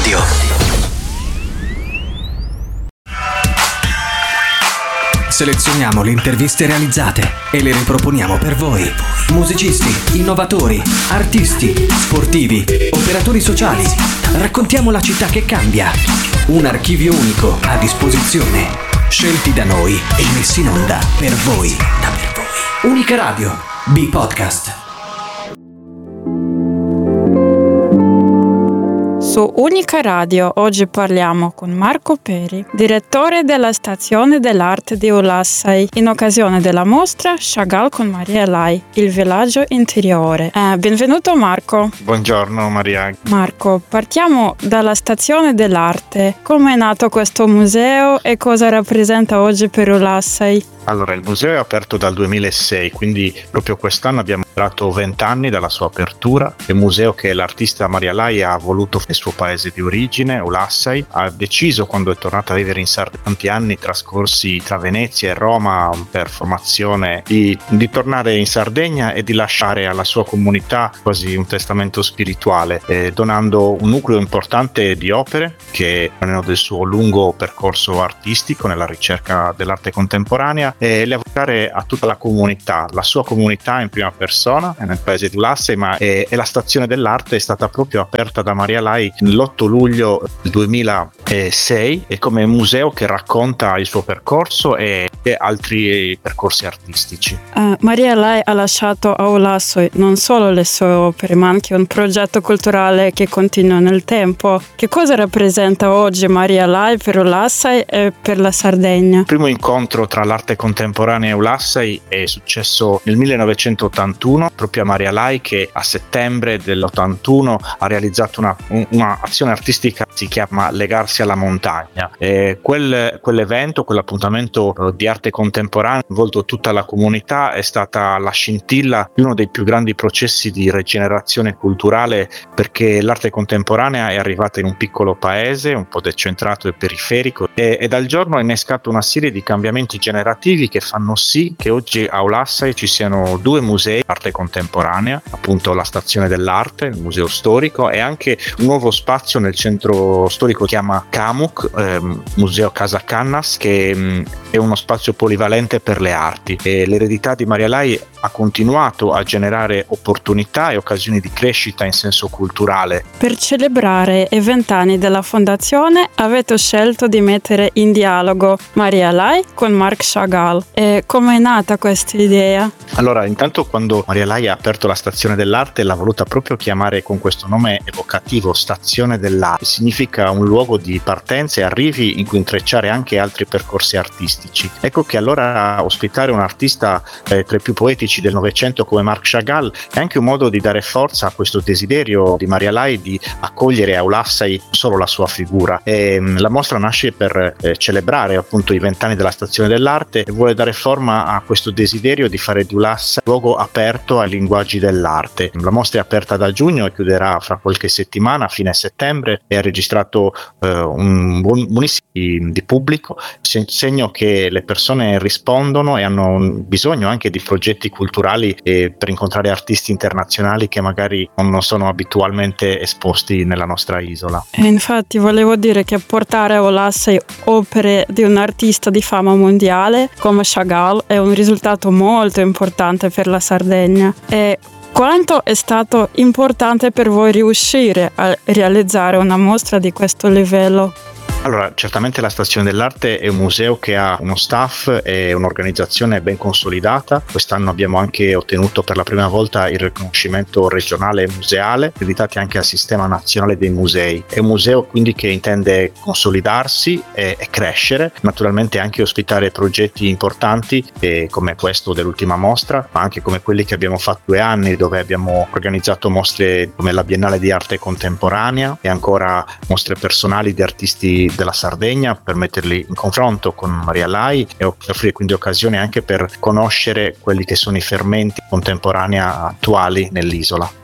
Radio. Selezioniamo le interviste realizzate e le riproponiamo per voi. Musicisti, innovatori, artisti, sportivi, operatori sociali. Raccontiamo la città che cambia. Un archivio unico a disposizione. Scelti da noi e messi in onda per voi. Unica Radio, B-Podcast. Su Unica Radio oggi parliamo con Marco Peri, direttore della Stazione dell'Arte di Ulassai, in occasione della mostra Chagall con Maria Lai, il villaggio interiore. Benvenuto Marco. Buongiorno Maria. Marco, partiamo dalla Stazione dell'Arte. Come è nato questo museo e cosa rappresenta oggi per Ulassai? Allora, il museo è aperto dal 2006, quindi proprio quest'anno abbiamo celebrato 20 anni dalla sua apertura. È un museo che l'artista Maria Lai ha voluto nel suo paese di origine, Ulassai. Ha deciso, quando è tornata a vivere in Sardegna, tanti anni trascorsi tra Venezia e Roma per formazione, di tornare in Sardegna e di lasciare alla sua comunità quasi un testamento spirituale, donando un nucleo importante di opere che erano del suo lungo percorso artistico nella ricerca dell'arte contemporanea, e le avocare a tutta la comunità, la sua comunità in prima persona nel paese di Ulassai, e la Stazione dell'Arte è stata proprio aperta da Maria Lai l'8 luglio 2006 e come museo che racconta il suo percorso e altri percorsi artistici. Maria Lai ha lasciato a Ulassai non solo le sue opere ma anche un progetto culturale che continua nel tempo. Che cosa rappresenta oggi Maria Lai per Ulassai e per la Sardegna? Il primo incontro tra l'arte contemporanea e Ulassai è successo nel 1981, proprio a Maria Lai, che a settembre dell'81 ha realizzato una azione artistica che si chiama Legarsi alla montagna. Quell'evento, quell'appuntamento di arte contemporanea ha coinvolto tutta la comunità, è stata la scintilla di uno dei più grandi processi di rigenerazione culturale, perché l'arte contemporanea è arrivata in un piccolo paese un po' decentrato e periferico e dal giorno ha innescato una serie di cambiamenti generativi che fanno sì che oggi a Ulassai ci siano due musei di arte contemporanea, appunto la Stazione dell'Arte, il museo storico, e anche un nuovo spazio nel centro storico che si chiama Camuk, Museo Casa Cannas, che è uno spazio polivalente per le arti. E l'eredità di Maria Lai ha continuato a generare opportunità e occasioni di crescita in senso culturale. Per celebrare i 20 anni della fondazione avete scelto di mettere in dialogo Maria Lai con Marc Chagall. E come è nata questa idea? Allora, intanto quando Maria Lai ha aperto la Stazione dell'Arte l'ha voluta proprio chiamare con questo nome evocativo, Stazione dell'Arte, che significa un luogo di partenza e arrivi in cui intrecciare anche altri percorsi artistici. Ecco che allora ospitare un artista tra i più poetici del Novecento come Marc Chagall è anche un modo di dare forza a questo desiderio di Maria Lai di accogliere a Ulassai solo la sua figura. La mostra nasce per celebrare appunto i 20 anni della Stazione dell'Arte e vuole dare forma a questo desiderio di fare di Ulassai un luogo aperto ai linguaggi dell'arte. La mostra è aperta da giugno e chiuderà fra qualche settimana, a fine settembre, e ha registrato un buonissimo di pubblico, segno che le persone rispondono e hanno bisogno anche di progetti culturali per incontrare artisti internazionali che magari non sono abitualmente esposti nella nostra isola. E infatti volevo dire che portare a Ulassai opere di un artista di fama mondiale come Chagall è un risultato molto importante per la Sardegna. E quanto è stato importante per voi riuscire a realizzare una mostra di questo livello? Allora, certamente la Stazione dell'Arte è un museo che ha uno staff e un'organizzazione ben consolidata. Quest'anno abbiamo anche ottenuto per la prima volta il riconoscimento regionale museale, accreditati anche al Sistema Nazionale dei Musei. È un museo quindi che intende consolidarsi e crescere, naturalmente anche ospitare progetti importanti come questo dell'ultima mostra, ma anche come quelli che abbiamo fatto 2 anni, dove abbiamo organizzato mostre come la Biennale di Arte Contemporanea e ancora mostre personali di artisti della Sardegna per metterli in confronto con Maria Lai e offrire quindi occasione anche per conoscere quelli che sono i fermenti contemporanei attuali nell'isola.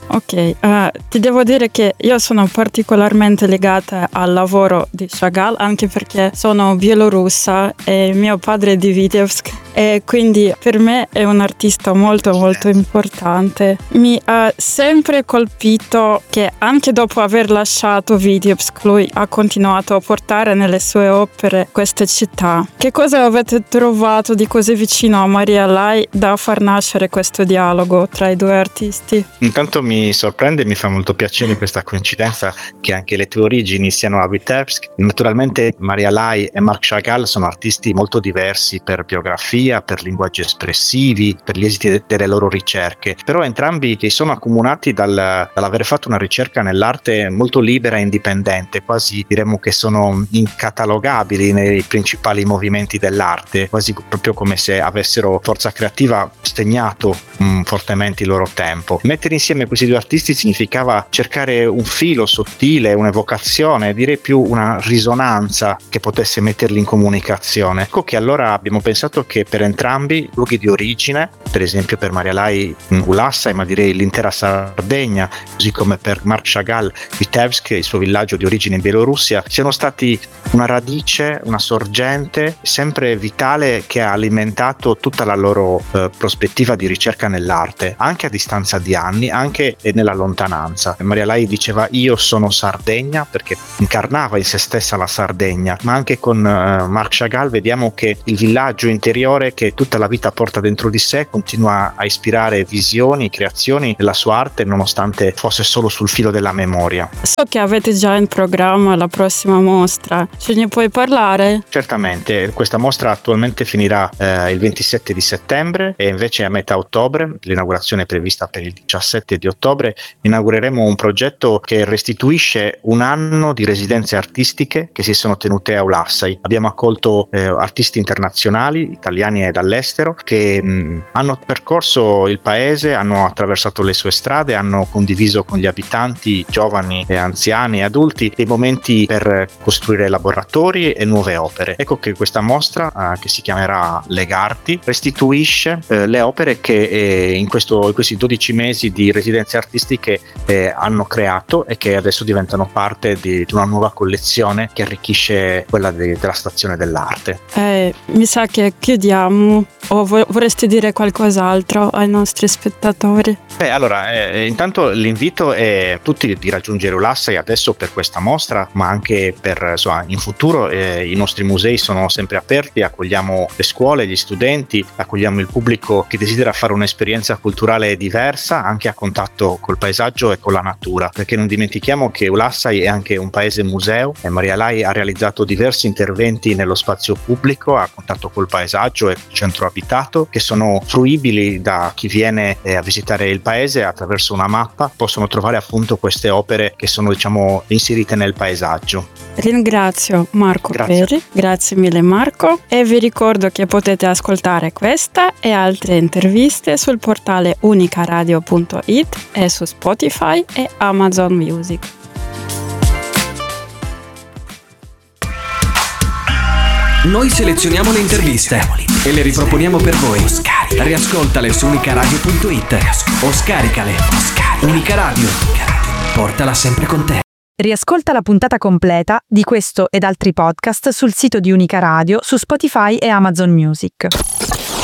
Ok, ti devo dire che io sono particolarmente legata al lavoro di Chagall, anche perché sono bielorussa e mio padre è di Vitebsk, e quindi per me è un artista molto molto importante. Mi ha sempre colpito che anche dopo aver lasciato Vitebsk lui ha continuato a portare nelle sue opere queste città. Che cosa avete trovato di così vicino a Maria Lai da far nascere questo dialogo tra i due artisti? Intanto mi sorprende e mi fa molto piacere questa coincidenza che anche le tue origini siano a Vitebsk. Naturalmente Maria Lai e Marc Chagall sono artisti molto diversi per biografia, per linguaggi espressivi, per gli esiti delle loro ricerche, però entrambi che sono accomunati dall'aver fatto una ricerca nell'arte molto libera e indipendente, quasi diremmo che sono incatalogabili nei principali movimenti dell'arte, quasi proprio come se avessero forza creativa stegnato fortemente il loro tempo. Mettere insieme questi due artisti significava cercare un filo sottile, un'evocazione, direi più una risonanza che potesse metterli in comunicazione. Ecco che allora abbiamo pensato che per entrambi i luoghi di origine, per esempio per Maria Lai Ulassai, ma direi l'intera Sardegna, così come per Marc Chagall Vitebsk, il suo villaggio di origine in Bielorussia, siano stati una radice, una sorgente sempre vitale che ha alimentato tutta la loro prospettiva di ricerca nell'arte, anche a distanza di anni, anche nella lontananza. Maria Lai diceva io sono Sardegna perché incarnava in se stessa la Sardegna, ma anche con Marc Chagall vediamo che il villaggio interiore che tutta la vita porta dentro di sé continua a ispirare visioni, creazioni della sua arte nonostante fosse solo sul filo della memoria. So che avete già in programma la prossima mostra, ce ne puoi parlare? Certamente, questa mostra attualmente finirà il 27 di settembre e invece a metà ottobre, l'inaugurazione è prevista per il 17 di ottobre, inaugureremo un progetto che restituisce un anno di residenze artistiche che si sono tenute a Ulassai. Abbiamo accolto artisti internazionali, italiani e dall'estero, che hanno percorso il paese, hanno attraversato le sue strade, hanno condiviso con gli abitanti, giovani e anziani e adulti, dei momenti per costruire laboratori e nuove opere. Ecco che questa mostra, che si chiamerà Legarti, restituisce le opere che in questi 12 mesi di residenze artistiche hanno creato e che adesso diventano parte di una nuova collezione che arricchisce quella della stazione dell'arte. Mi sa che chiudiamo, o vorresti dire qualcos'altro ai nostri spettatori? Allora, intanto l'invito è tutti di raggiungere Ulassai adesso per questa mostra, ma anche per in futuro. I nostri musei sono sempre aperti, accogliamo le scuole, gli studenti, accogliamo il pubblico che desidera fare un'esperienza culturale diversa anche a contatto col paesaggio e con la natura, perché non dimentichiamo che Ulassai è anche un paese museo e Maria Lai ha realizzato diversi interventi nello spazio pubblico a contatto col paesaggio e il centro abitato, che sono fruibili da chi viene a visitare il paese. Attraverso una mappa possono trovare appunto queste opere che sono inserite nel paesaggio. Ringrazio Marco Peri, grazie mille Marco, e vi ricordo che potete ascoltare questa e altre interviste sul portale unicaradio.it e su Spotify e Amazon Music. Noi selezioniamo le interviste e le riproponiamo per voi. Riascoltale su unicaradio.it o scaricale. Unica Radio, portala sempre con te. Riascolta la puntata completa di questo ed altri podcast sul sito di Unica Radio, su Spotify e Amazon Music.